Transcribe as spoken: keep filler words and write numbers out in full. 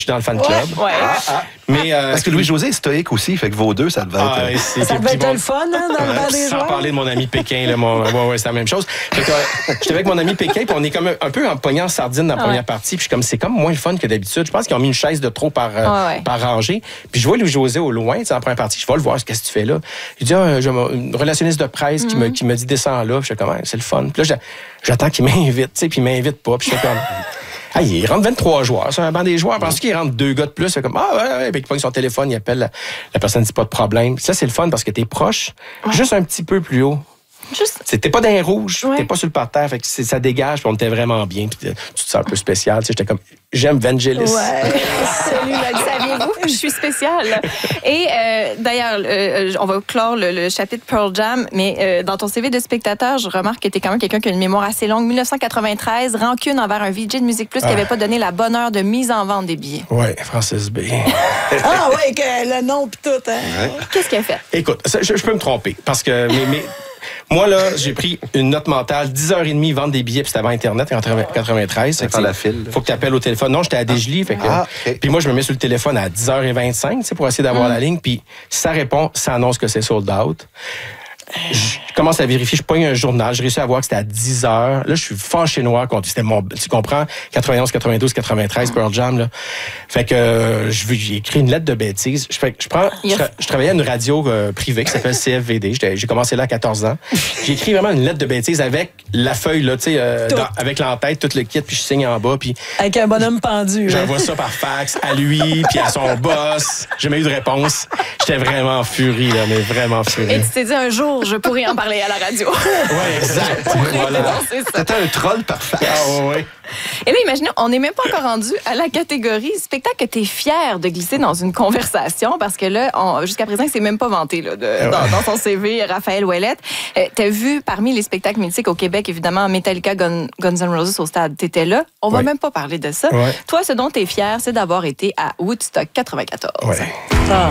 Je suis dans le fan club. Ouais. ouais. Ah, ah. Mais, euh, Parce que Louis-José est stoïque aussi, fait que vos deux, ça devait être... Ah, c'est, Ça devait être le fun, hein, dans le banc des Sans joueurs. parler de mon ami Pékin, là, mon, ouais, ouais, c'est la même chose. Fait que, euh, j'étais avec mon ami Pékin, puis on est comme un, un peu en pognant en sardine dans la Ah première ouais. partie. Puis je suis comme, c'est comme moins le fun que d'habitude. Je pense qu'ils ont mis une chaise de trop par, euh, Ah ouais. par rangée. Puis je vois Louis-José au loin, tu sais, en première partie. Je vais le voir, qu'est-ce que tu fais là? Il dit, ah, j'ai une relationniste de presse qui, me, qui me dit, descends là. Puis je suis comme, ah, c'est le fun. Puis là, j'attends qu'il m'invite, tu sais, puis il m'invite pas. Puis je suis comme... Ah, il rentre vingt-trois joueurs. C'est un banc des joueurs. Parce qu'il rentre deux gars de plus. C'est comme, ah, ouais, ouais. Puis il pogne son téléphone, il appelle. La, la personne dit pas de problème. Ça, c'est le fun parce que t'es proche, ouais. juste un petit peu plus haut. Juste... T'es pas dans les rouges, ouais. t'es pas sur le parterre. Fait que ça dégage, puis on était vraiment bien. Puis tu te sens un peu spécial. Tu sais, j'étais comme, j'aime Vangelis. Ouais, celui-là, saviez-vous? Je suis spéciale. Et euh, d'ailleurs, euh, on va clore le, le chapitre Pearl Jam, mais euh, dans ton C V de spectateur, je remarque que tu es quand même quelqu'un qui a une mémoire assez longue. dix-neuf cent quatre-vingt-treize, rancune envers un V J de Musique Plus qui n'avait ah. pas donné la bonne heure de mise en vente des billets. Oui, Francis B. Ah oui, le nom pis tout. Hein? Ouais. Qu'est-ce qu'il a fait? Écoute, je, je peux me tromper, parce que... Mais, mais... Moi, là, j'ai pris une note mentale, dix heures trente, vendre des billets, puis c'était avant Internet, en quatre-vingt-treize. Faire la file. Faut que tu appelles au téléphone. Non, j'étais à Desjolies. Fait que, ah, okay. Puis moi, je me mets sur le téléphone à dix heures vingt-cinq pour essayer d'avoir mm. la ligne. Puis ça répond, ça annonce que c'est sold out. Je commence à vérifier, je pogne un journal, j'ai réussi à voir que c'était à dix heures. Là, je suis fâché noir contre c'était mon, tu comprends, quatre-vingt-onze, quatre-vingt-douze, quatre-vingt-treize, Pearl Jam, là. Fait que, euh, j'ai écrit une lettre de bêtises. Je, je prends, je, je travaillais à une radio euh, privée qui s'appelle C F V D. J'ai commencé là à quatorze ans. J'ai écrit vraiment une lettre de bêtises avec la feuille, là, tu sais, euh, avec l'entête, tout le kit, puis je signe en bas, puis. Avec un bonhomme pendu. J'envoie ça par fax à lui, puis à son boss. J'ai jamais eu de réponse. J'étais vraiment en furie, là, mais vraiment en furie. Et tu t'es dit un jour, je pourrais en parler à la radio. Oui, exact. Voilà. C'était un troll parfait. Ah, oui. Et là, imaginez, on n'est même pas encore rendu à la catégorie spectacle que tu es fier de glisser dans une conversation parce que là, on, jusqu'à présent, c'est même pas vanté là, de, ouais. dans, dans son C V, Raphaël Ouellette. Euh, tu as vu parmi les spectacles mythiques au Québec, évidemment, Metallica, Gun, Guns N' Roses au stade. Tu étais là. On va ouais. même pas parler de ça. Ouais. Toi, ce dont tu es fier, c'est d'avoir été à Woodstock quatre-vingt-quatorze. Ouais. Ah.